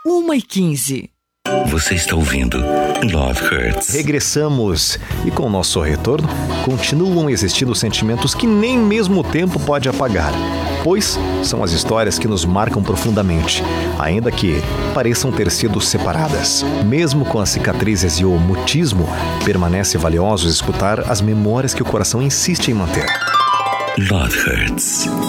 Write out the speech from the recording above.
1h15. Você está ouvindo Love Hurts. Regressamos e com o nosso retorno continuam existindo sentimentos que nem mesmo o tempo pode apagar, pois são as histórias que nos marcam profundamente, ainda que pareçam ter sido separadas. Mesmo com as cicatrizes e o mutismo, permanece valioso escutar as memórias que o coração insiste em manter. Love Hurts.